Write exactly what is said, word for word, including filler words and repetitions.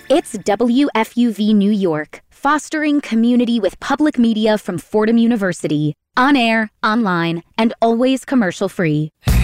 It's W F U V New York, fostering community with public media from Fordham University. On air, online, and always commercial free.